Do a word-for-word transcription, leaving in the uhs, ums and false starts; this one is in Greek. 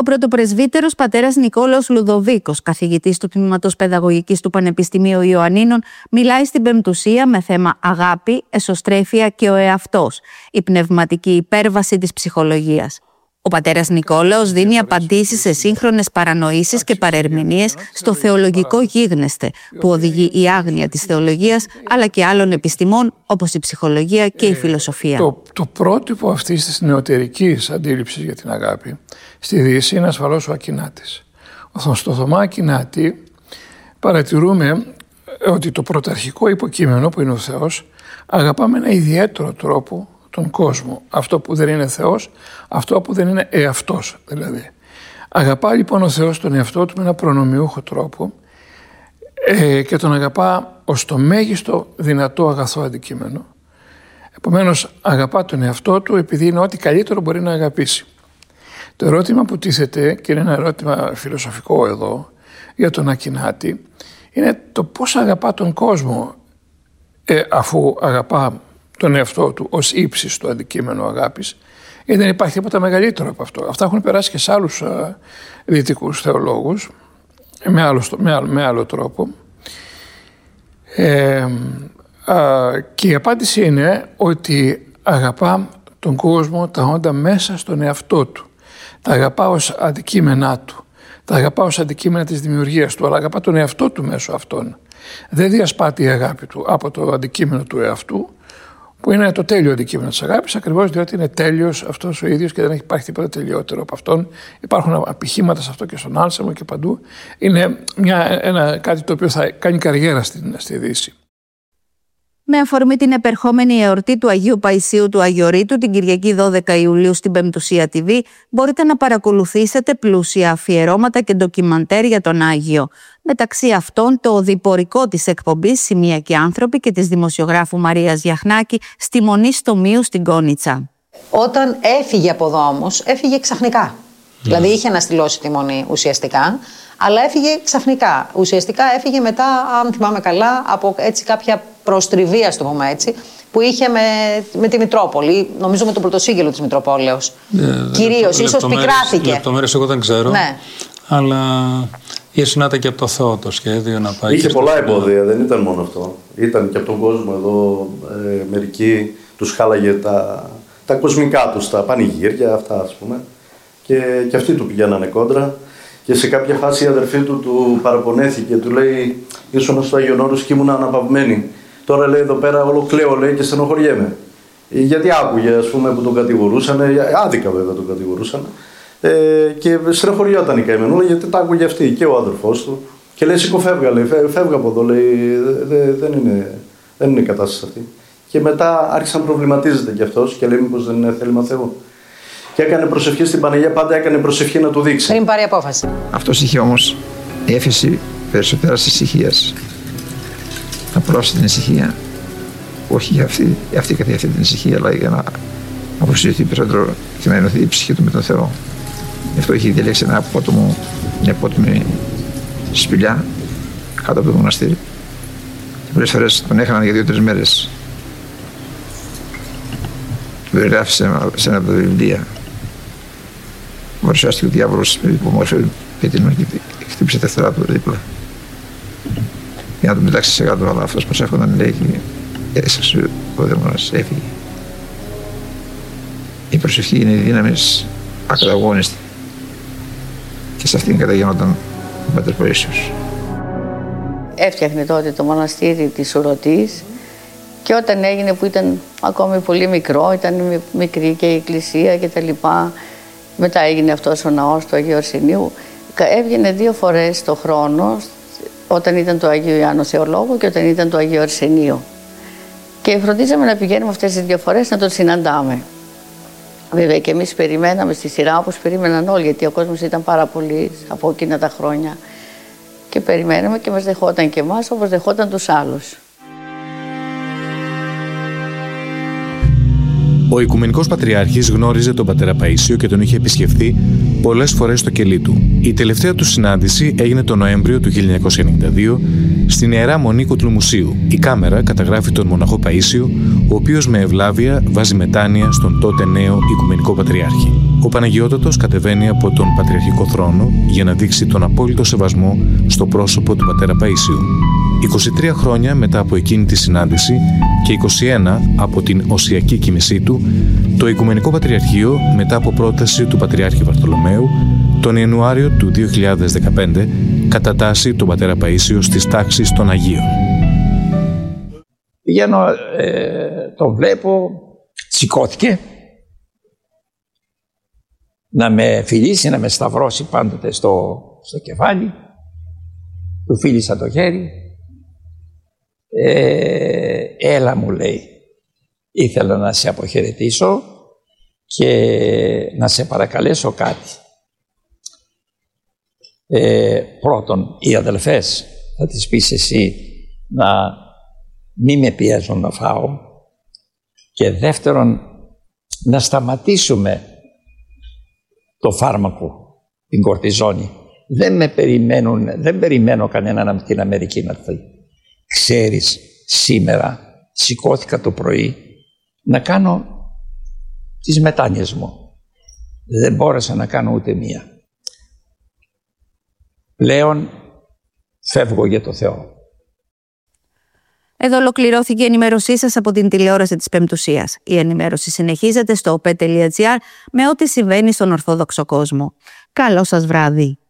Ο πρωτοπρεσβύτερος πατέρας Νικόλαος Λουδοβίκος, καθηγητής του Τμήματος Παιδαγωγικής του Πανεπιστημίου Ιωαννίνων, μιλάει στην Πεμπτουσία με θέμα αγάπη, εσωστρέφεια και ο εαυτός, η πνευματική υπέρβαση της ψυχολογίας. Ο πατέρας Νικόλαος δίνει απαντήσεις σε σύγχρονες παρανοήσεις και παρερμηνίες στο θεολογικό γίγνεσθε, που οδηγεί η άγνοια της θεολογίας αλλά και άλλων επιστημών όπως η ψυχολογία και η φιλοσοφία. Ε, το, το πρότυπο αυτής της νεωτερικής αντίληψης για την αγάπη στη Δύση είναι ασφαλώς ο Ακινάτης. Στο Θωμά Ακινάτη παρατηρούμε ότι το πρωταρχικό υποκείμενο που είναι ο Θεός αγαπά με ένα ιδιαίτερο τρόπο τον κόσμο, αυτό που δεν είναι Θεός, αυτό που δεν είναι εαυτός δηλαδή. Αγαπά λοιπόν ο Θεός τον εαυτό του με ένα προνομιούχο τρόπο ε, και τον αγαπά ως το μέγιστο δυνατό αγαθό αντικείμενο. Επομένως αγαπά τον εαυτό του επειδή είναι ό,τι καλύτερο μπορεί να αγαπήσει. Το ερώτημα που τίθεται, και είναι ένα ερώτημα φιλοσοφικό εδώ για τον Ακινάτη, είναι το πώς αγαπά τον κόσμο ε, αφού αγαπά τον εαυτό του ως ύψιστο αντικείμενο αγάπης, γιατί δεν υπάρχει τίποτα μεγαλύτερο από αυτό. Αυτά έχουν περάσει και σε άλλους α, δυτικούς θεολόγους με άλλο, με άλλο, με άλλο τρόπο. Ε, α, και η απάντηση είναι ότι αγαπά τον κόσμο, τα όντα μέσα στον εαυτό του. Τα αγαπά ως αντικείμενά του. Τα αγαπά ως αντικείμενα της δημιουργίας του, αλλά αγαπά τον εαυτό του μέσω αυτών. Δεν διασπάται η αγάπη του από το αντικείμενο του εαυτού, που είναι το τέλειο αντικείμενο της αγάπης, ακριβώς διότι είναι τέλειος αυτός ο ίδιος και δεν υπάρχει τίποτα τελειότερο από αυτόν. Υπάρχουν απηχήματα σε αυτό και στον Άνσεμο και παντού. Είναι μια, ένα, κάτι το οποίο θα κάνει καριέρα στην, στη Δύση. Με αφορμή την επερχόμενη εορτή του Αγίου Παϊσίου του Αγιορείτου την Κυριακή δώδεκα Ιουλίου στην Πεμπτουσία τι βι, μπορείτε να παρακολουθήσετε πλούσια αφιερώματα και ντοκιμαντέρ για τον Άγιο. Μεταξύ αυτών το οδηπορικό της εκπομπής «Σημεία και άνθρωποι» και της δημοσιογράφου Μαρίας Γιαχνάκη στη Μονή Στομίου στην Κόνιτσα. Όταν έφυγε από εδώ όμως, έφυγε ξαφνικά. Mm. Δηλαδή είχε αναστηλώσει τη Μονή ουσιαστικά, αλλά έφυγε ξαφνικά. Ουσιαστικά έφυγε μετά, αν θυμάμαι καλά, από έτσι κάποια προστριβή, ας το πούμε έτσι, που είχε με, με τη Μητρόπολη, νομίζω με τον πρωτοσύγγελο της Μητροπόλεως. Yeah, κυρίως, ίσως πικράθηκε. Λεπτομέρειες εγώ δεν ξέρω, ναι. Αλλά ήσουν και από το Θεό το σχέδιο να πάει. Είχε πολλά εμπόδια, δεν ήταν μόνο αυτό. Ήταν και από τον κόσμο εδώ, ε, μερικοί τους χάλαγε τα, τα κοσμικά τους, τα πανηγύρια, αυτά ας πούμε. Και, και αυτοί του πηγαίνανε κόντρα. Και σε κάποια φάση η αδερφή του του παραπονέθηκε, του λέει: ήσουν στο Άγιον Όρος και ήμουν αναπαυμένη. Τώρα λέει εδώ πέρα όλο κλαίω, λέει, και στενοχωριέμαι. Γιατί άκουγε, ας πούμε, που τον κατηγορούσαν, άδικα βέβαια τον κατηγορούσαν. Ε, και στενοχωριόταν η καημενούλα γιατί τα άκουγε αυτή και ο αδερφός του. Και λέει: σήκω, φεύγα, λέει, φεύγα από εδώ, λέει, δε, δε, δεν, είναι, δεν είναι η κατάσταση αυτή. Και μετά άρχισε να προβληματίζεται κι αυτός και λέει: μήπως δεν είναι θέλημα Θεού. Και έκανε προσευχή στην Παναγία, πάντα έκανε προσευχή να του δείξει. Πριν πάρει απόφαση. Αυτός είχε όμως έφεση περισσότερα της ησυχίας. Απλώς την ησυχία, όχι για αυτή, αυτή καθ' αυτή την ησυχία, αλλά για να αποσυρωθεί περισσότερο και να ενωθεί η ψυχή του με τον Θεό. Γι' αυτό είχε διαλέξει ένα απότομο, μια απότομη σπηλιά κάτω από το μοναστήρι. Και πολλές φορές τον έχαναν για δύο-τρεις μέρες. Του περιγράφει σε ένα, σε ένα από τα βιβλία. Παρουσιάστηκε ο διάβολος με υπομορφή πέτεινο και χτύπησε τα φτερά του δίπλα. Για να τον πετάξει σε κάτω, αλλά αυτός προσεύχονταν, λέει, και έσωσε ο δαίμονας, έφυγε. Η προσευχή είναι η δύναμη ακαταγώνιστη και σε αυτήν καταγενόταν ο Πατέρ Παΐσιος. Έφτιαχνε τότε το μοναστήρι της Ουρωτής και όταν έγινε, που ήταν ακόμη πολύ μικρό, ήταν μικρή και η εκκλησία και τα λοιπά, μετά έγινε αυτός ο ναός του Αγίου Αρσενίου, έβγαινε δύο φορές το χρόνο, όταν ήταν το Αγίου Ιωάννου Θεολόγου και όταν ήταν το Αγίου Αρσενίου. Και φροντίζαμε να πηγαίνουμε αυτές τις δύο φορές να τον συναντάμε. Βέβαια και εμείς περιμέναμε στη σειρά όπως περίμεναν όλοι, γιατί ο κόσμος ήταν πάρα πολύ από εκείνα τα χρόνια. Και περιμέναμε και μας δεχόταν και εμάς όπως δεχόταν τους άλλους. Ο Οικουμενικός Πατριάρχης γνώριζε τον πατέρα Παΐσιο και τον είχε επισκεφθεί πολλές φορές στο κελί του. Η τελευταία του συνάντηση έγινε τον Νοέμβριο του χίλια εννιακόσια ενενήντα δύο στην Ιερά Μονή Κοτλουμουσίου. Η κάμερα καταγράφει τον μοναχό Παΐσιο, ο οποίος με ευλάβεια βάζει μετάνοια στον τότε νέο Οικουμενικό Πατριάρχη. ο Παναγιώτατος κατεβαίνει από τον πατριαρχικό θρόνο για να δείξει τον απόλυτο σεβασμό στο πρόσωπο του πατέρα Παΐσιου. είκοσι τρία χρόνια μετά από εκείνη τη συνάντηση και είκοσι ένα από την οσιακή κοίμησή του, το Οικουμενικό Πατριαρχείο, μετά από πρόταση του Πατριάρχη Βαρθολομαίου, τον Ιανουάριο του δύο χιλιάδες δεκαπέντε κατατάσσει τον πατέρα Παΐσιο στις τάξεις των Αγίων. Πηγαίνω, ε, τον βλέπω, σηκώθηκε να με φιλήσει, να με σταυρώσει πάντοτε στο, στο κεφάλι. Του φίλησα το χέρι. Ε, έλα, μου λέει, ήθελα να σε αποχαιρετήσω και να σε παρακαλέσω κάτι. Ε, πρώτον, οι αδελφές θα τις πεις εσύ να μην με πιέζουν να φάω, και δεύτερον να σταματήσουμε το φάρμακο, την κορτιζόνη. Δεν με περιμένουν, δεν περιμένω κανέναν από την Αμερική να έρθει. Ξέρεις, σήμερα σηκώθηκα το πρωί να κάνω τις μετάνοιες μου. Δεν μπόρεσα να κάνω ούτε μία. Πλέον φεύγω για το Θεό. Εδώ ολοκληρώθηκε η ενημέρωσή σας από την τηλεόραση της Πεμπτουσίας. Η ενημέρωση συνεχίζεται στο ο πι τελεία τζι άρ με ό,τι συμβαίνει στον Ορθόδοξο κόσμο. Καλό σας βράδυ.